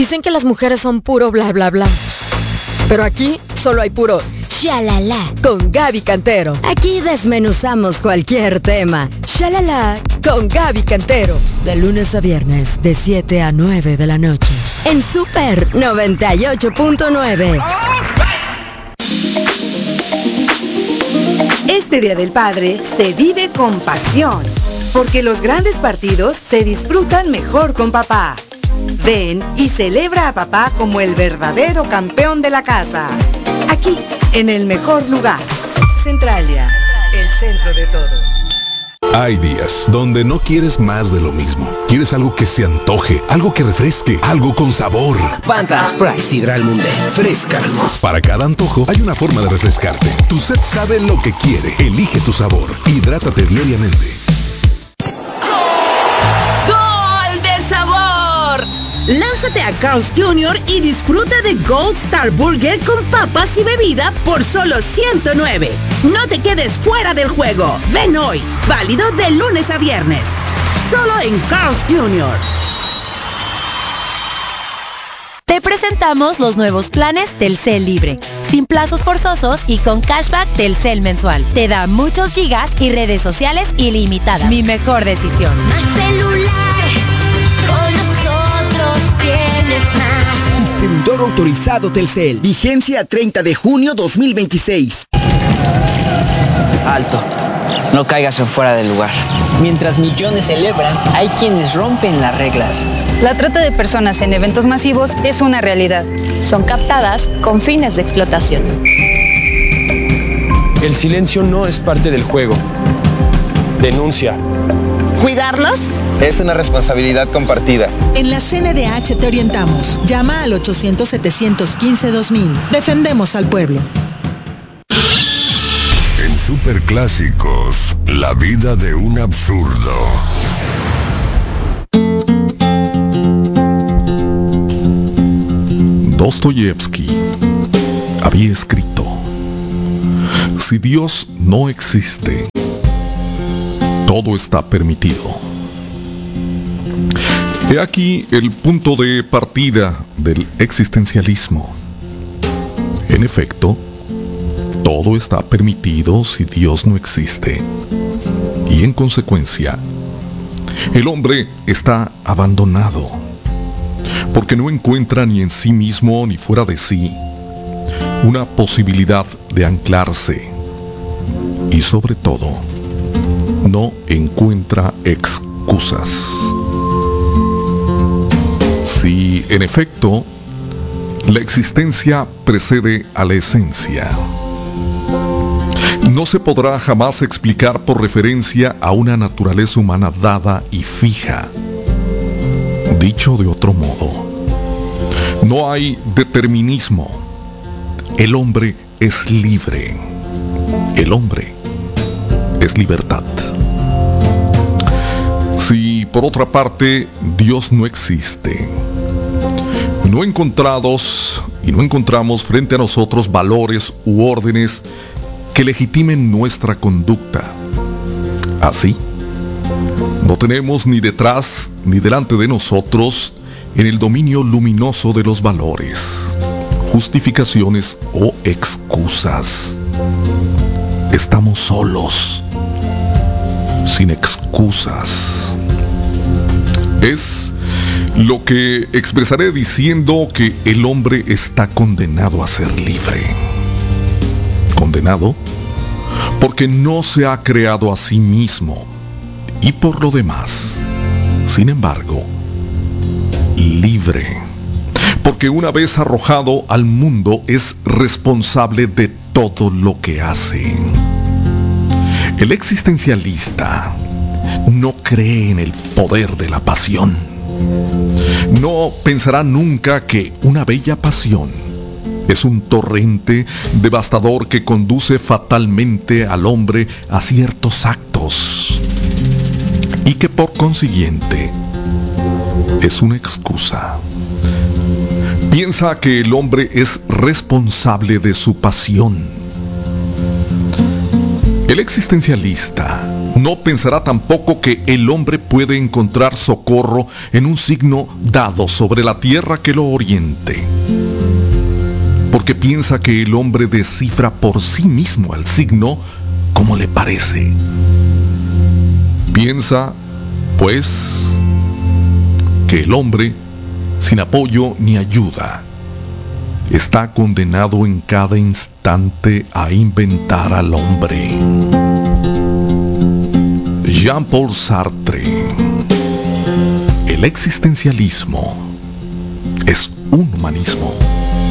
Dicen que las mujeres son puro bla bla bla. Pero aquí solo hay puro shalala con Gaby Cantero. Aquí desmenuzamos cualquier tema. Shalala con Gaby Cantero. De lunes a viernes, de 7 a 9 de la noche. En Super 98.9. Este Día del Padre se vive con pasión, porque los grandes partidos se disfrutan mejor con papá. Ven y celebra a papá como el verdadero campeón de la casa. Aquí, en el mejor lugar. Centralia, el centro de todo. Hay días donde no quieres más de lo mismo. Quieres algo que se antoje, algo que refresque, algo con sabor. Fanta Sprite Sidral Mundet, fresca. Para cada antojo hay una forma de refrescarte. Tu sed sabe lo que quiere. Elige tu sabor. Hidrátate diariamente. ¡Gol de sabor! Lánzate a Carl's Jr. y disfruta de Gold Star Burger con papas y bebida por solo $109. No te quedes fuera del juego. Ven hoy, válido de lunes a viernes. Solo en Carl's Jr. Te presentamos los nuevos planes Telcel Libre, sin plazos forzosos y con cashback Telcel mensual. Te da muchos gigas y redes sociales ilimitadas. Mi mejor decisión. Más celular, con nosotros tienes más. Distribuidor autorizado Telcel. Vigencia 30 de junio 2026. Alto. No caigas en fuera del lugar. Mientras millones celebran, hay quienes rompen las reglas. La trata de personas en eventos masivos es una realidad. Son captadas con fines de explotación. El silencio no es parte del juego. Denuncia. ¿Cuidarlos? Es una responsabilidad compartida. En la CNDH te orientamos. Llama al 800-715-2000. Defendemos al pueblo. En Superclásicos, la vida de un absurdo. Dostoyevsky había escrito: si Dios no existe, todo está permitido. He aquí el punto de partida del existencialismo. En efecto, todo está permitido si Dios no existe. Y en consecuencia, el hombre está abandonado, porque no encuentra ni en sí mismo ni fuera de sí una posibilidad de anclarse. Y sobre todo, no encuentra excusas. Si, en efecto, la existencia precede a la esencia, no se podrá jamás explicar por referencia a una naturaleza humana dada y fija. Dicho de otro modo, no hay determinismo. El hombre es libre. El hombre es libertad. Si, por otra parte, Dios no existe, no encontramos frente a nosotros valores u órdenes que legitimen nuestra conducta. Así, no tenemos ni detrás ni delante de nosotros, en el dominio luminoso de los valores, justificaciones o excusas. Estamos solos, sin excusas. Es lo que expresaré diciendo que el hombre está condenado a ser libre. Condenado porque no se ha creado a sí mismo, y por lo demás, sin embargo, libre, porque una vez arrojado al mundo es responsable de todo lo que hace. El existencialista no cree en el poder de la pasión. No pensará nunca que una bella pasión es un torrente devastador que conduce fatalmente al hombre a ciertos actos, y que por consiguiente es una excusa. Piensa que el hombre es responsable de su pasión. El existencialista No pensará tampoco que el hombre puede encontrar socorro en un signo dado sobre la tierra que lo oriente. Porque piensa que el hombre descifra por sí mismo el signo como le parece. Piensa, pues, que el hombre, sin apoyo ni ayuda, está condenado en cada instante a inventar al hombre. Jean-Paul Sartre. El existencialismo es un humanismo.